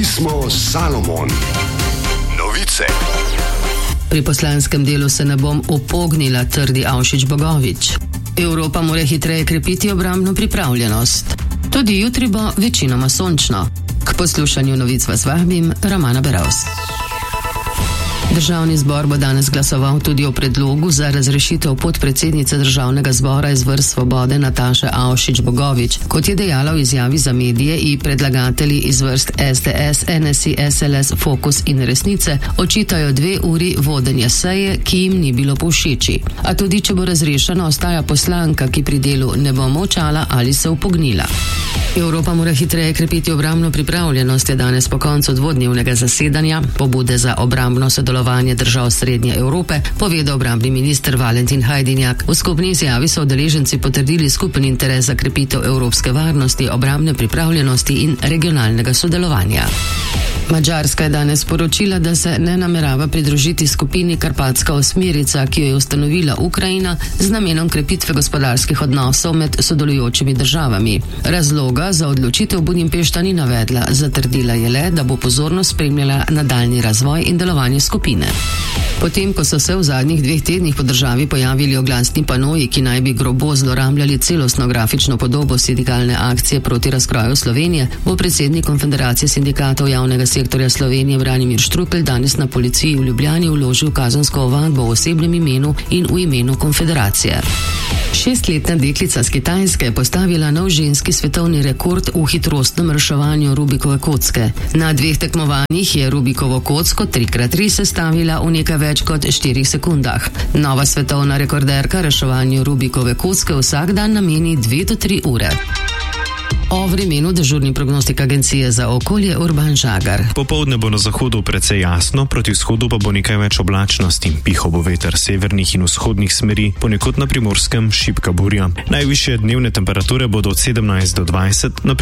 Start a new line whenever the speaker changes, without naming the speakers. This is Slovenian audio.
Pismo Salomon. Novice.
Pri poslanskem delu se ne bom upognila, trdi Avšič Bogovič. Evropa mora hitreje krepiti obrambno pripravljenost. Tudi jutri bo večinoma sončno. K poslušanju novic vas vabim, Romana Beravs. Državni zbor bo danes glasoval tudi o predlogu za razrešitev podpredsednice Državnega zbora iz vrst Svobode Nataše Avšič Bogovič. Kot je dejala v izjavi za medije, i predlagatelji iz vrst SDS, NSI, SLS, Fokus in Resnice očitajo 2 uri vodenja seje, ki jim ni bilo povšeči. A tudi, če bo razrešena, ostaja poslanka, ki pri delu ne bo molčala ali se upognila. Evropa mora hitreje krepiti obrambno pripravljenost, je danes po koncu dvodnevnega zasedanja pobude za obrambno sodelovanje držav Srednje Evrope povedal obrambni minister Valentin Hajdinjak. V skupni izjavi so udeleženci potrdili skupen interes za krepitev evropske varnosti, obrambne pripravljenosti in regionalnega sodelovanja. Madžarska je danes sporočila, da se ne namerava pridružiti skupini Karpatska osmerica, ki jo je ustanovila Ukrajina z namenom krepitve gospodarskih odnosov med sodelujočimi državami. Razloga za odločitev Budimpešta ni navedla, zatrdila je le, da bo pozorno spremljala nadaljnji razvoj in delovanje skupine. Potem, ko so se v zadnjih 2 tednih po državi pojavili oglasni panoji, ki naj bi grobo zlorabljali celostno grafično podobo sindikalne akcije proti razkroju Slovenije, bo predsednik Konfederacije sindikatov javnega sektorja Slovenije Branimir Štrukelj danes na policiji v Ljubljani vložil kazensko ovadbo v osebnem imenu in v imenu Konfederacije. 6-letna deklica z Kitajske je postavila nov ženski svetovni rekord v hitrostnem reševanju Rubikove kocke. Na 2 tekmovanjih je Rubikovo kocko 3x3 sestavila v nekaj več kot 4 sekundah. Nova svetovna rekorderka reševanju Rubikove kocke vsak dan nameni 2 do 3 ure. O vremenu dežurni prognostik Agencije za okolje Urban Žagar.
Popoldne bo na zahodu precej jasno, proti vzhodu pa bo nekaj več oblačnosti. Pihal bo veter severnih in vzhodnih smeri, ponekod na Primorskem šibka burja. Najvišje dnevne temperature bodo od 17 do 20,